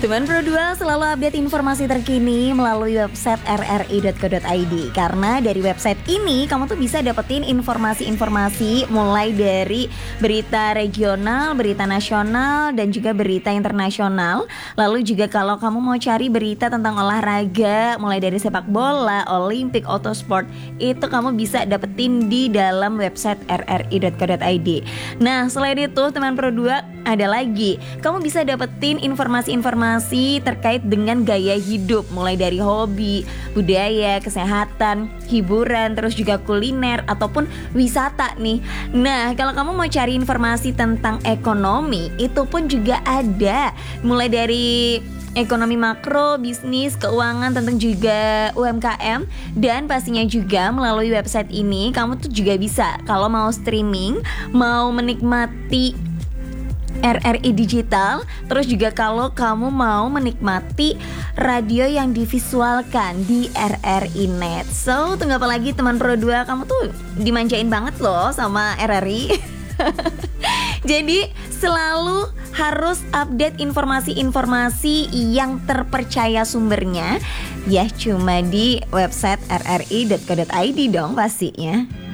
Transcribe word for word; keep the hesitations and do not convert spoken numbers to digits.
Teman Pro dua selalu update informasi terkini melalui website r r i dot co dot i d. Karena dari website ini kamu tuh bisa dapetin informasi-informasi mulai dari berita regional, berita nasional, dan juga berita internasional. Lalu juga kalau kamu mau cari berita tentang olahraga, mulai dari sepak bola, olimpik, autosport, itu kamu bisa dapetin di dalam website r r i dot co dot i d. Nah, selain itu teman Pro dua ada lagi, kamu bisa dapetin informasi-informasi terkait dengan gaya hidup, mulai dari hobi, budaya, kesehatan, hiburan, terus juga kuliner ataupun wisata nih. Nah, kalau kamu mau cari informasi tentang ekonomi, itu pun juga ada, mulai dari ekonomi makro, bisnis, keuangan, tentang juga U M K M. Dan pastinya juga melalui website ini kamu tuh juga bisa, kalau mau streaming, mau menikmati R R I digital, terus juga kalau kamu mau menikmati radio yang divisualkan di R R I Net. So, tunggu apa lagi teman Pro dua, kamu tuh dimanjain banget loh sama R R I. Jadi selalu harus update informasi-informasi yang terpercaya sumbernya, ya cuma di website r r i dot co dot i d dong pastinya.